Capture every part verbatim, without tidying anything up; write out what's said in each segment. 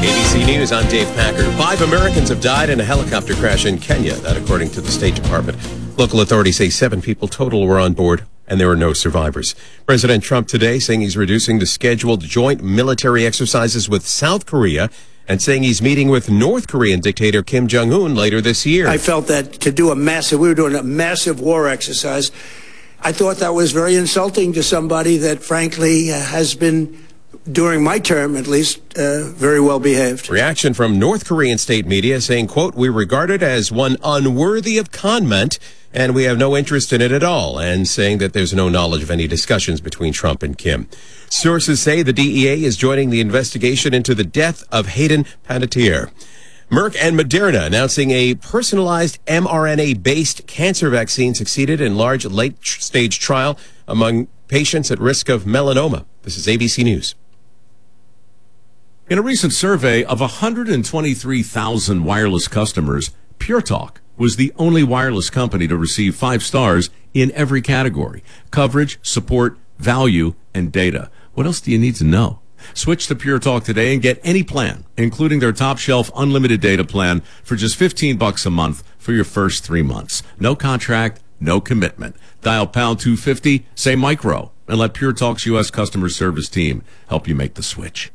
A B C News, I'm Dave Packer. Five Americans have died in a helicopter crash in Kenya, that according to the State Department. Local authorities say seven people total were on board, and there were no survivors. President Trump today saying he's reducing the scheduled joint military exercises with South Korea and saying he's meeting with North Korean dictator Kim Jong-un later this year. I felt that to do a massive, we were doing a massive war exercise. I thought that was very insulting to somebody that, frankly, uh, has been, during my term at least, uh, very well behaved. Reaction from North Korean state media saying, quote, we regard it as one unworthy of comment and we have no interest in it at all, and saying that there's no knowledge of any discussions between Trump and Kim. Sources say the D E A is joining the investigation into the death of Hayden Panettiere. Merck and Moderna announcing a personalized mRNA-based cancer vaccine succeeded in large late-stage trial among patients at risk of melanoma. This is A B C News. In a recent survey of one hundred twenty-three thousand wireless customers, Pure Talk was the only wireless company to receive five stars in every category: coverage, support, value, and data. What else do you need to know? Switch to Pure Talk today and get any plan, including their top shelf unlimited data plan, for just fifteen bucks a month for your first three months. No contract, no commitment. Dial pound two fifty, say micro, and let Pure Talk's U S customer service team help you make the switch.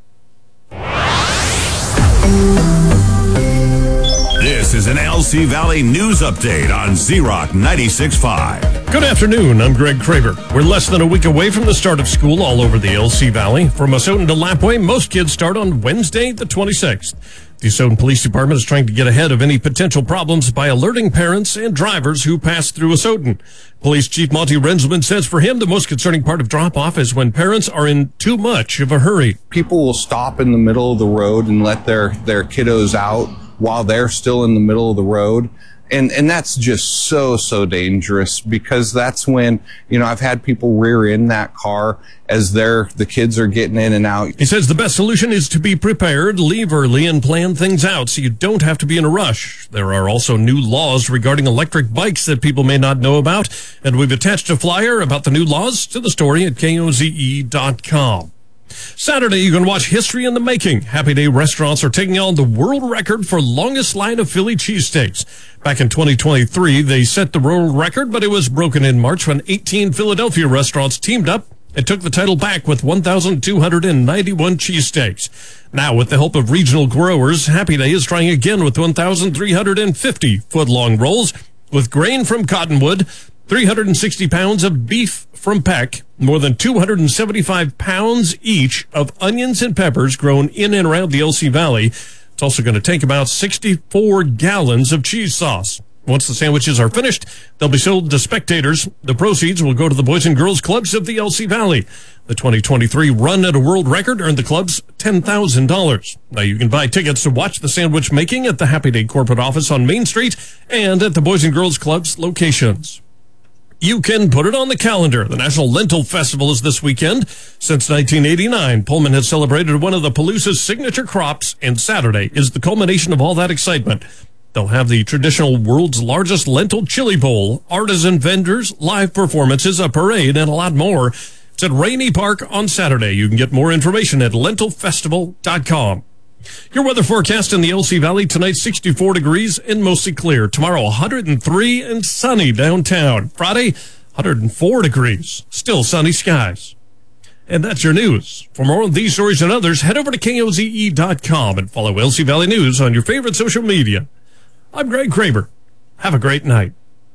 This is an L C Valley News Update on Z-Rock ninety-six point five. Good afternoon, I'm Greg Kraber. We're less than a week away from the start of school all over the L C Valley. From Asotin to Lapwai, most kids start on Wednesday, the twenty-sixth. The Asotin Police Department is trying to get ahead of any potential problems by alerting parents and drivers who pass through Asotin. Police Chief Monty Rensman says for him, the most concerning part of drop-off is when parents are in too much of a hurry. People will stop in the middle of the road and let their, their kiddos out while they're still in the middle of the road. And, and that's just so, so dangerous, because that's when, you know, I've had people rear in that car as they're, the kids are getting in and out. He says the best solution is to be prepared, leave early, and plan things out so you don't have to be in a rush. There are also new laws regarding electric bikes that people may not know about, and we've attached a flyer about the new laws to the story at K O Z E dot com. Saturday, you can watch history in the making. Happy Day restaurants are taking on the world record for longest line of Philly cheesesteaks. Back in twenty twenty-three, they set the world record, but it was broken in March when eighteen Philadelphia restaurants teamed up and took the title back with one thousand two hundred ninety-one cheesesteaks. Now, with the help of regional growers, Happy Day is trying again with one thousand three hundred fifty foot-long rolls with grain from Cottonwood, three hundred sixty pounds of beef from Peck, more than two hundred seventy-five pounds each of onions and peppers grown in and around the L C Valley. It's also going to take about sixty-four gallons of cheese sauce. Once the sandwiches are finished, they'll be sold to spectators. The proceeds will go to the Boys and Girls Clubs of the L C Valley. The twenty twenty-three run at a world record earned the clubs ten thousand dollars. Now, you can buy tickets to watch the sandwich making at the Happy Day corporate office on Main Street and at the Boys and Girls Clubs locations. You can put it on the calendar. The National Lentil Festival is this weekend. Since nineteen eighty-nine, Pullman has celebrated one of the Palooza's signature crops, and Saturday is the culmination of all that excitement. They'll have the traditional world's largest lentil chili bowl, artisan vendors, live performances, a parade, and a lot more. It's at Rainey Park on Saturday. You can get more information at lentil festival dot com. Your weather forecast in the L C Valley tonight, sixty-four degrees and mostly clear. Tomorrow, one hundred three and sunny downtown. Friday, one hundred four degrees. Still sunny skies. And that's your news. For more on these stories and others, head over to K O Z E dot com and follow L C Valley News on your favorite social media. I'm Greg Kraber. Have a great night.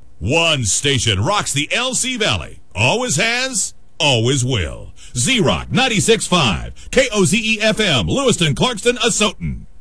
One station rocks the L C Valley. Always has, always will. Z-Rock ninety-six point five, K O Z E F M, Lewiston, Clarkston, Asotin.